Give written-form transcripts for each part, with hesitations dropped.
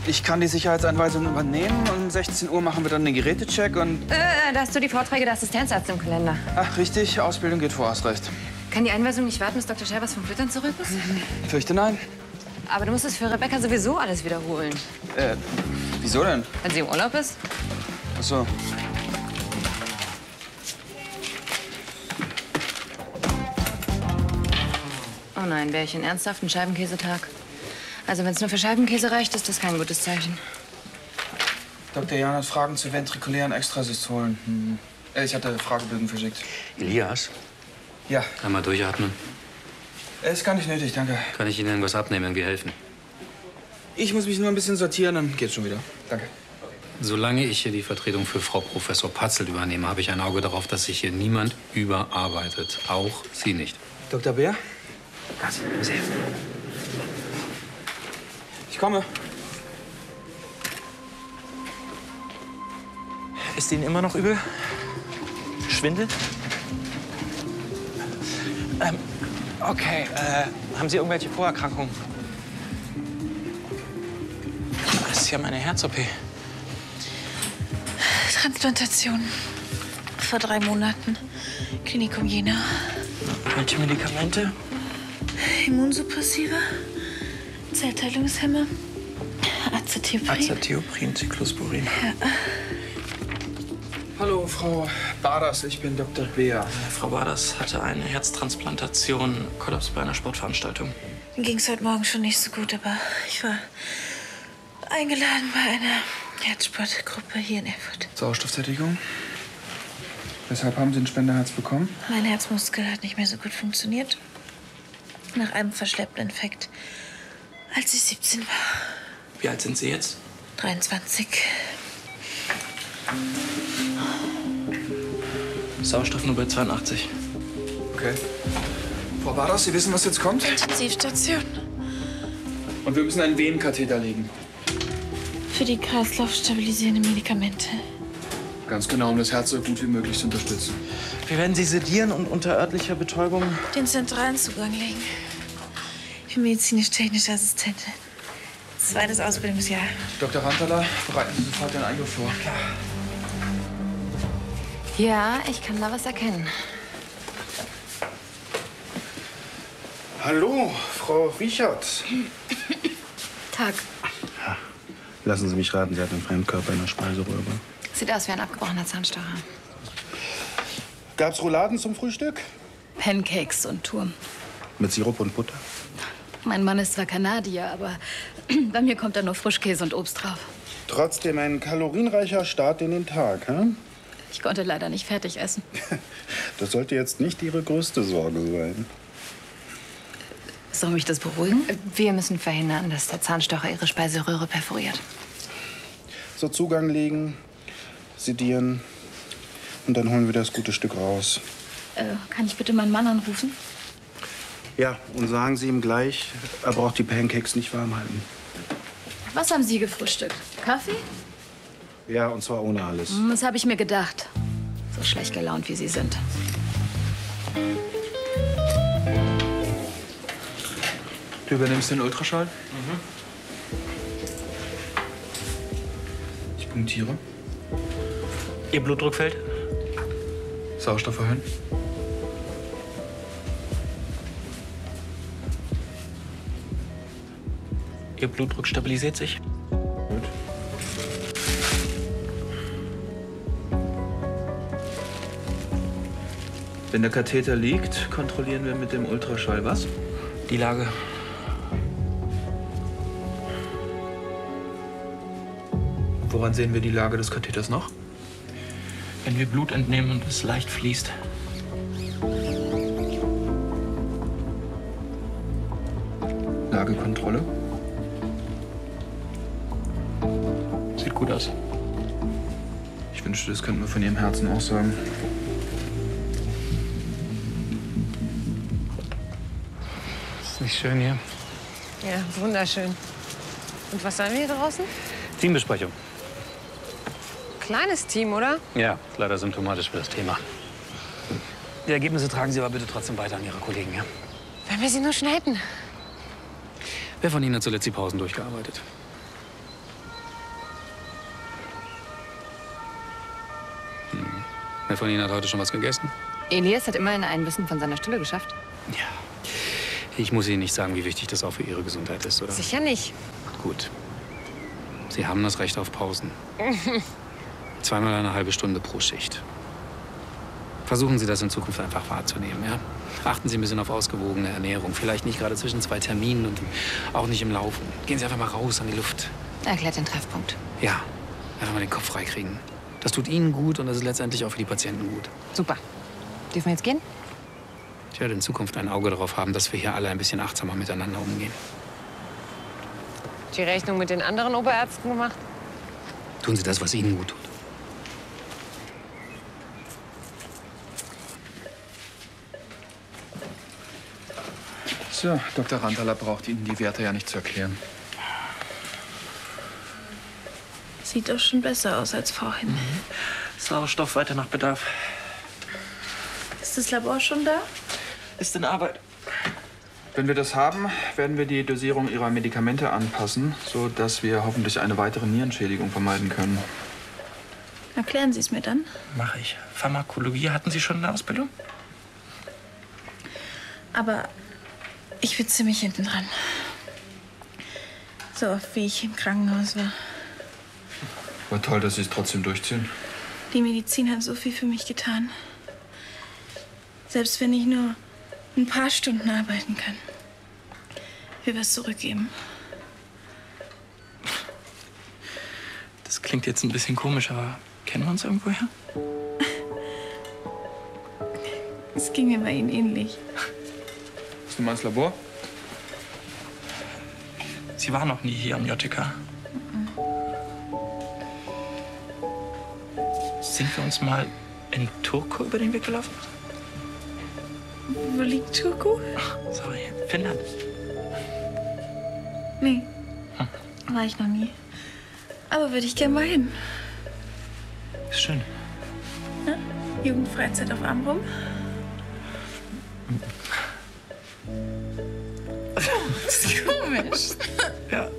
Ich kann die Sicherheitsanweisung übernehmen. Um 16 Uhr machen wir dann den Gerätecheck und... Da hast du die Vorträge der Assistenzärzte im Kalender. Ach, richtig. Ausbildung geht vor, hast recht. Kann die Einweisung nicht warten, bis Dr. Scheibers vom Flittern zurück ist? Fürchte nein. Aber du musst es für Rebecca sowieso alles wiederholen. Wieso denn? Wenn sie im Urlaub ist? Ach so. Oh nein, Bärchen, ernsthaft, ein Scheibenkäsetag? Also wenn es nur für Scheibenkäse reicht, ist das kein gutes Zeichen. Dr. Jan hat Fragen zu ventrikulären Extrasystolen. Ich hatte Fragebögen verschickt. Elias? Ja. Einmal durchatmen. Ist gar nicht nötig, danke. Kann ich Ihnen irgendwas abnehmen, irgendwie helfen? Ich muss mich nur ein bisschen sortieren, dann geht's schon wieder. Danke. Solange ich hier die Vertretung für Frau Professor Patzel übernehme, habe ich ein Auge darauf, dass sich hier niemand überarbeitet. Auch Sie nicht. Dr. Bär? Ganz sehr. Ich komme. Ist Ihnen immer noch übel? Schwindel? Okay, haben Sie irgendwelche Vorerkrankungen? Das ist ja meine Herz-OP. Transplantation. Vor 3 Monaten. Klinikum Jena. Welche Medikamente? Immunsuppressiva. Zellteilungshemmer. Azathioprin. Azathioprin, Cyclosporin. Ja. Hallo, Frau Barders, ich bin Dr. Beer. Frau Barders hatte eine Herztransplantation, Kollaps bei einer Sportveranstaltung. Mir ging's heute Morgen schon nicht so gut, aber ich war eingeladen bei einer Herzsportgruppe hier in Erfurt. Sauerstoffsättigung. Weshalb haben Sie ein Spenderherz bekommen? Mein Herzmuskel hat nicht mehr so gut funktioniert. Nach einem verschleppten Infekt, als ich 17 war. Wie alt sind Sie jetzt? 23. Sauerstoff nur bei 82. Okay. Frau Barders, Sie wissen, was jetzt kommt? Intensivstation. Und wir müssen einen Venenkatheter legen. Für die kreislaufstabilisierenden Medikamente. Ganz genau, um das Herz so gut wie möglich zu unterstützen. Wir werden Sie sedieren und unter örtlicher Betäubung... Den zentralen Zugang legen. Ich bin medizinisch-technische Assistentin. 2. Ausbildungsjahr. Dr. Rantala, bereiten Sie sofort den Eingriff vor. Klar. Ja, ich kann da was erkennen. Hallo, Frau Richard. Tag. Lassen Sie mich raten, Sie hat einen Fremdkörper in der Speiseröhre. Sieht aus wie ein abgebrochener Zahnstocher. Gab's Rouladen zum Frühstück? Pancakes und Turm. Mit Sirup und Butter? Mein Mann ist zwar Kanadier, aber bei mir kommt da nur Frischkäse und Obst drauf. Trotzdem ein kalorienreicher Start in den Tag, hm? Ich konnte leider nicht fertig essen. Das sollte jetzt nicht Ihre größte Sorge sein. Soll mich das beruhigen? Wir müssen verhindern, dass der Zahnstocher Ihre Speiseröhre perforiert. So Zugang legen, sedieren und dann holen wir das gute Stück raus. Kann ich bitte meinen Mann anrufen? Ja, und sagen Sie ihm gleich, er braucht die Pancakes nicht warm halten. Was haben Sie gefrühstückt? Kaffee? Ja, und zwar ohne alles. Das habe ich mir gedacht. So schlecht gelaunt, wie Sie sind. Du übernimmst den Ultraschall? Ich punktiere. Ihr Blutdruck fällt? Sauerstoff erhöhen. Ihr Blutdruck stabilisiert sich? Gut. Wenn der Katheter liegt, kontrollieren wir mit dem Ultraschall was? Die Lage. Woran sehen wir die Lage des Katheters noch? Wenn wir Blut entnehmen und es leicht fließt. Lagekontrolle. Sieht gut aus. Ich wünschte, das könnten wir von Ihrem Herzen auch sagen. Ist nicht schön hier? Ja, wunderschön. Und was haben wir hier draußen? Teambesprechung. Kleines Team, oder? Ja, leider symptomatisch für das Thema. Die Ergebnisse tragen Sie aber bitte trotzdem weiter an Ihre Kollegen, ja? Wenn wir sie nur schnell hätten. Wer von Ihnen hat zuletzt die Pausen durchgearbeitet? Wer von Ihnen hat heute schon was gegessen? Elias hat immerhin ein Bissen von seiner Stulle geschafft. Ja. Ich muss Ihnen nicht sagen, wie wichtig das auch für Ihre Gesundheit ist, oder? Sicher nicht. Gut. Sie haben das Recht auf Pausen. Zweimal eine halbe Stunde pro Schicht. Versuchen Sie das in Zukunft einfach wahrzunehmen, ja? Achten Sie ein bisschen auf ausgewogene Ernährung. Vielleicht nicht gerade zwischen 2 Terminen und auch nicht im Laufen. Gehen Sie einfach mal raus an die Luft. Erklärt den Treffpunkt. Ja, einfach mal den Kopf freikriegen. Das tut Ihnen gut und das ist letztendlich auch für die Patienten gut. Super. Dürfen wir jetzt gehen? Ich werde in Zukunft ein Auge darauf haben, dass wir hier alle ein bisschen achtsamer miteinander umgehen. Die Rechnung mit den anderen Oberärzten gemacht? Tun Sie das, was Ihnen gut tut. So, Dr. Randala braucht Ihnen die Werte ja nicht zu erklären. Sieht doch schon besser aus als vorhin. Sauerstoff weiter nach Bedarf. Ist das Labor schon da? Ist in Arbeit. Wenn wir das haben, werden wir die Dosierung Ihrer Medikamente anpassen, sodass wir hoffentlich eine weitere Nierenschädigung vermeiden können. Erklären Sie es mir dann. Mache ich. Pharmakologie, hatten Sie schon eine Ausbildung? Aber ich bin ziemlich hinten dran. So oft, wie ich im Krankenhaus war. War toll, dass Sie es trotzdem durchziehen. Die Medizin hat so viel für mich getan. Selbst wenn ich nur ein paar Stunden arbeiten kann. Ich will was zurückgeben. Das klingt jetzt ein bisschen komisch, aber kennen wir uns irgendwoher? Es ging mir bei Ihnen ähnlich. Hast du mal ins Labor? Sie war noch nie hier am JTK. Sind wir uns mal in Turku über den Weg gelaufen? Wo liegt Turku? Sorry, Finnland. Nee, war ich noch nie. Aber würde ich gerne mal hin. Ist schön. Ne? Jugendfreizeit auf Amrum. Das ist komisch. Ja.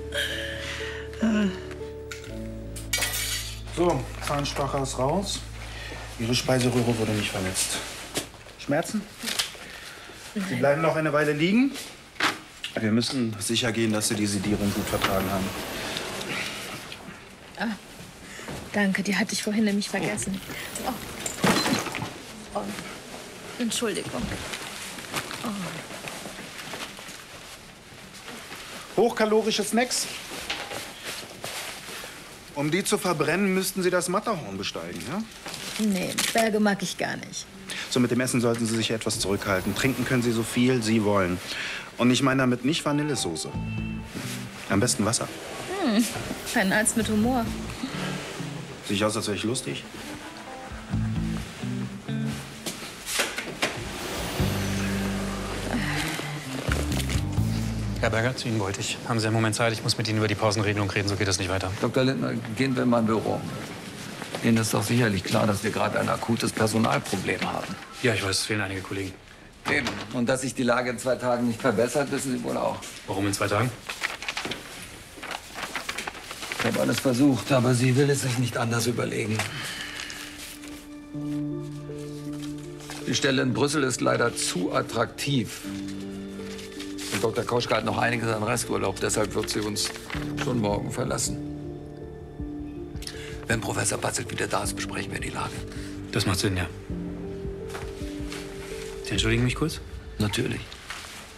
So, Zahnstocher ist raus. Ihre Speiseröhre wurde nicht verletzt. Schmerzen? Sie bleiben noch eine Weile liegen. Wir müssen sicher gehen, dass Sie die Sedierung gut vertragen haben. Danke, die hatte ich vorhin nämlich vergessen. Oh. Entschuldigung. Hochkalorische Snacks. Um die zu verbrennen, müssten Sie das Matterhorn besteigen, ja? Nee, Berge mag ich gar nicht. So, mit dem Essen sollten Sie sich etwas zurückhalten. Trinken können Sie so viel Sie wollen. Und ich meine damit nicht Vanillesoße. Am besten Wasser. Ein Arzt mit Humor. Sehe ich aus, als wäre ich lustig? Herr Berger, zu Ihnen wollte ich. Haben Sie einen Moment Zeit? Ich muss mit Ihnen über die Pausenregelung reden, so geht das nicht weiter. Dr. Lindner, gehen wir in mein Büro. Ihnen ist doch sicherlich klar, dass wir gerade ein akutes Personalproblem haben. Ja, ich weiß, es fehlen einige Kollegen. Eben. Und dass sich die Lage in 2 Tagen nicht verbessert, wissen Sie wohl auch. Warum in 2 Tagen? Ich habe alles versucht, aber sie will es sich nicht anders überlegen. Die Stelle in Brüssel ist leider zu attraktiv. Und Dr. Koschka hat noch einiges an Resturlaub, deshalb wird sie uns schon morgen verlassen. Wenn Professor Patzelt wieder da ist, besprechen wir die Lage. Das macht Sinn, ja. Sie entschuldigen mich kurz? Natürlich.